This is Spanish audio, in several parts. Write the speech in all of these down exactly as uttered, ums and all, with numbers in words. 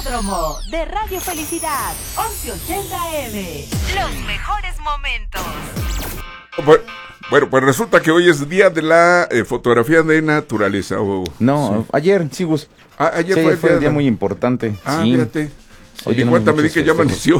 Fotódromo de Radio Felicidad, once ochenta A M. Los mejores momentos. Bueno, bueno, pues resulta que hoy es día de la eh, fotografía de naturaleza. Oh, no, sí. ayer, sí, Gus. Ah, ayer sí, fue, fue el un día muy importante. Ah, sí. fíjate. Hoy y cuenta me di que ya amaneció.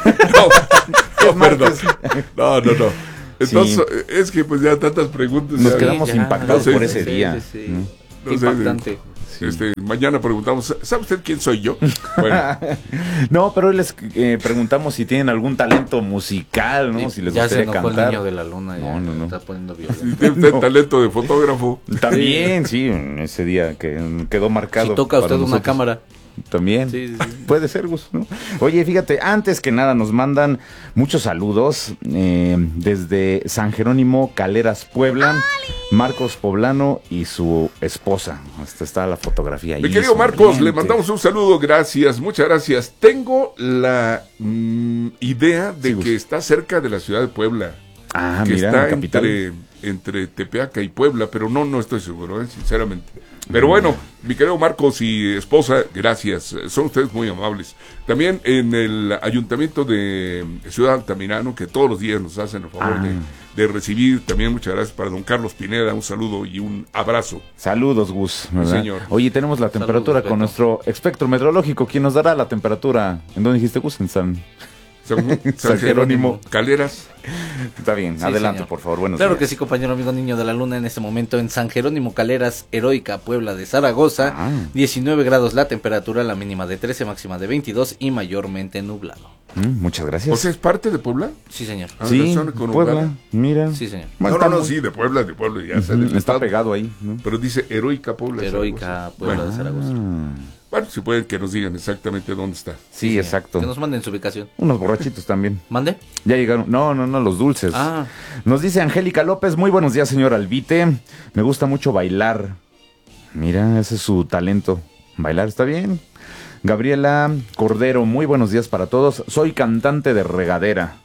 no, no perdón. No, no, no. Entonces, sí. es que pues ya tantas preguntas. Nos ya, quedamos ya, impactados no sé, por ese sí, día. Sí, sí. ¿no? Qué no impactante. Sé, Sí. Este, mañana preguntamos, ¿sabe usted quién soy yo? Bueno. No, pero hoy les eh, preguntamos si tienen algún talento musical, ¿no? Sí, si les ya gustaría se enojó cantar. el niño de la luna. No, no, no. Está poniendo violento. Si tiene usted no. talento de fotógrafo. También, sí, ese día que quedó marcado. Si toca usted para una nosotros. cámara. También. Sí, sí, sí. Puede ser, Gus, ¿no? Oye, fíjate, antes que nada nos mandan muchos saludos eh, desde San Jerónimo, Caleras, Puebla, Marcos Poblano y su esposa. Hasta está la fotografía ahí. Mi querido Marcos, le mandamos un saludo, gracias, muchas gracias. Tengo la mm, idea de sí, que Gus. está cerca de la ciudad de Puebla. Ah, que mira, está capital. entre, entre Tepeaca y Puebla, pero no, no estoy seguro, ¿eh? sinceramente. Pero bueno, mi querido Marcos y esposa, gracias, son ustedes muy amables. También en el ayuntamiento de Ciudad Altamirano, que todos los días nos hacen el favor ah. de, de recibir, también muchas gracias para don Carlos Pineda, un saludo y un abrazo. Saludos, Gus, ¿verdad? Sí, señor. Oye, tenemos la temperatura Saludos, con nuestro espectro meteorológico, ¿quién nos dará la temperatura? ¿En dónde dijiste, Gus? En San... San, San, San Jerónimo, Caleras. Está bien, sí, adelante, señor. por favor. Buenos claro días. que sí, compañero amigo Niño de la Luna, en este momento en San Jerónimo, Caleras, Heroica, Puebla de Zaragoza, ah. diecinueve grados la temperatura, la mínima de trece, máxima de veintidós y mayormente nublado. Mm, muchas gracias. ¿O sea, es parte de Puebla? Sí, señor. Ah, sí, Puebla, mira. Sí, señor. No, no, no, sí, de Puebla, de Puebla. Ya uh-huh. Está estado. pegado ahí, ¿no? Pero dice Heroica Puebla de Heroica Zaragoza. Puebla bueno. de Zaragoza. Ah. Bueno, si pueden que nos digan exactamente dónde está. Sí, sí, exacto. Que nos manden su ubicación. Unos borrachitos también. ¿Mande? Ya llegaron. No, no, no, los dulces. Ah. Nos dice Angélica López, muy buenos días, señor Albite. Me gusta mucho bailar. Mira, ese es su talento. Bailar está bien. Gabriela Cordero, muy buenos días para todos. Soy cantante de regadera.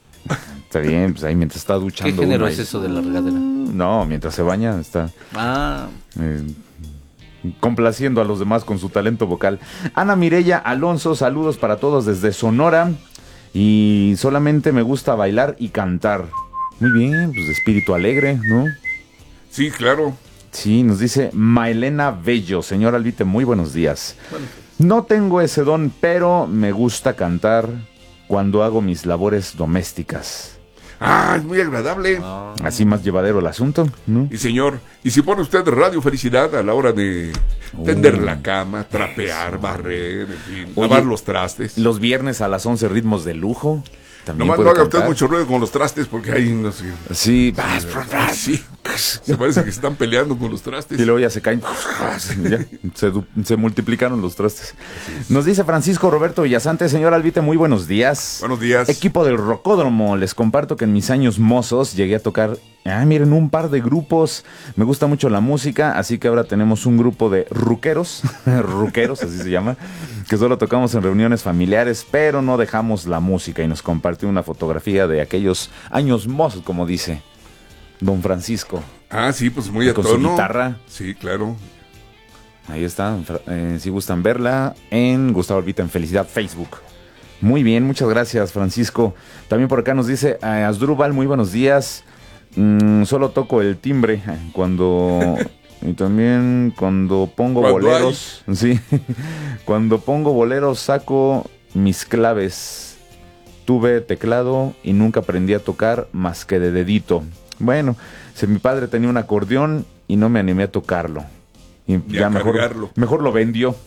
Está bien, pues ahí mientras está duchando. ¿Qué género uno, es ahí... eso de la regadera? No, mientras se baña está... Ah... Eh, complaciendo a los demás con su talento vocal. Ana Mireya Alonso, saludos para todos desde Sonora. Y solamente me gusta bailar y cantar. Muy bien, pues de espíritu alegre, ¿no? Sí, claro. Sí, nos dice Maelena Bello. Señor Albite, muy buenos días. Bueno. No tengo ese don, pero me gusta cantar cuando hago mis labores domésticas. Ah, es muy agradable. Ah. Así más llevadero el asunto, ¿no? Y señor, y si pone usted Radio Felicidad a la hora de tender uh. la cama, trapear, barrer, en fin, Oye, lavar los trastes. Los viernes a las once ritmos de lujo. Nomás no haga usted mucho ruido con los trastes porque hay no sé. Sí, sí. Se parece que se están peleando con los trastes. Y luego ya se caen. Ya, se, se multiplicaron los trastes. Nos dice Francisco Roberto Villasante, señor Albite, muy buenos días. Buenos días. Equipo del Rocódromo, les comparto que en mis años mozos llegué a tocar, ah, miren, un par de grupos. Me gusta mucho la música, así que ahora tenemos un grupo de ruqueros, ruqueros, así se llama, que solo tocamos en reuniones familiares, pero no dejamos la música, y nos compartió una fotografía de aquellos años mozos, como dice don Francisco. Ah, sí, pues muy a con tono. Su guitarra. Sí, claro. Ahí está, eh, si gustan verla, en Gustavo Albite en Felicidad Facebook. Muy bien, muchas gracias, Francisco. También por acá nos dice eh, Asdrúbal, muy buenos días. Mm, solo toco el timbre cuando... Y también cuando pongo ¿Cuando boleros, hay? Sí, cuando pongo boleros saco mis claves. Tuve teclado y nunca aprendí a tocar más que de dedito. Bueno, si mi padre tenía un acordeón y no me animé a tocarlo. Y y ya a mejor, cargarlo. mejor lo vendió.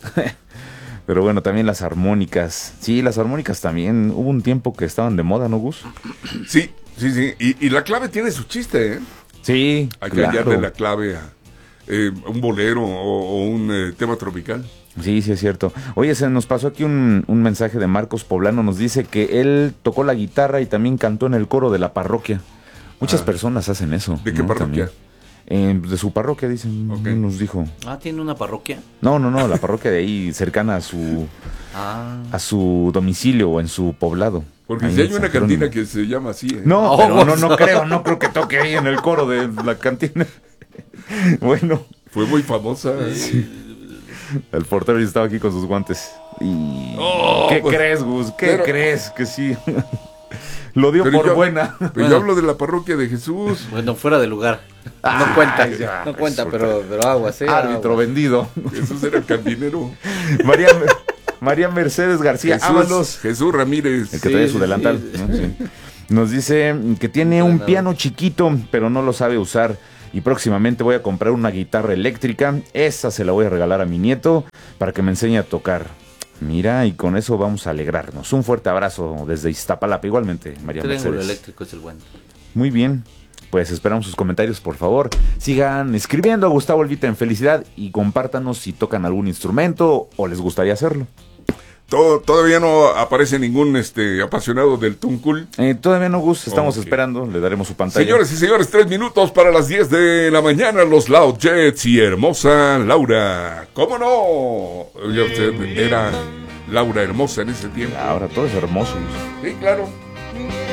Pero bueno, también las armónicas. Sí, las armónicas también. Hubo un tiempo que estaban de moda, ¿no, Gus? Sí, sí, sí. Y, y la clave tiene su chiste, ¿eh? Sí, Hay que claro. hallarle la clave a eh, un bolero o, o un eh, tema tropical. Sí, sí es cierto. Oye, se nos pasó aquí un, un mensaje de Marcos Poblano. Nos dice que él tocó la guitarra y también cantó en el coro de la parroquia. Muchas ah, personas hacen eso. ¿De qué ¿no? parroquia? Eh, de su parroquia, dicen. Okay. Nos dijo. Ah, ¿tiene una parroquia? No, no, no, la parroquia de ahí, cercana a su ah. a su domicilio o en su poblado. Porque ahí si hay una cantina que se llama así. ¿eh? No, oh, pero no, no creo, no creo que toque ahí en el coro de la cantina. Bueno. Fue muy famosa. ¿eh? Sí. El portero estaba aquí con sus guantes. Y... Oh, ¿Qué pues, crees, Gus? ¿Qué pero- crees? Que sí. Lo dio Pero por yo- buena. Pero Bueno. yo hablo de la parroquia de Jesús. Bueno, fuera de lugar. Ah, No cuenta, ya, no cuenta, resulta. pero, pero aguas, ¿eh? Árbitro aguas. vendido. Jesús era cantinero. María, María Mercedes García Jesús, Ábalos. Jesús Ramírez. El que Sí, trae sí, su delantal. sí. ¿no? Sí. Nos dice que tiene un Entrenador. piano chiquito, pero no lo sabe usar. Y próximamente voy a comprar una guitarra eléctrica. Esa se la voy a regalar a mi nieto para que me enseñe a tocar. Mira, y con eso vamos a alegrarnos. Un fuerte abrazo desde Iztapalapa, igualmente, María Triángulo Mercedes. eléctrico es el bueno. Muy bien, pues esperamos sus comentarios, por favor. Sigan escribiendo a Gustavo Elvita en Felicidad y compártanos si tocan algún instrumento o les gustaría hacerlo. To- todavía no aparece ningún este apasionado del Tuncul. Eh, todavía no, Gus, estamos Ok. esperando, le daremos su pantalla. Señores y señores, tres minutos para las diez de la mañana, los Loud Jets y hermosa Laura. ¿Cómo no? Oiga usted, era Laura hermosa en ese tiempo. Ahora todo es hermoso, Gus. Sí, claro.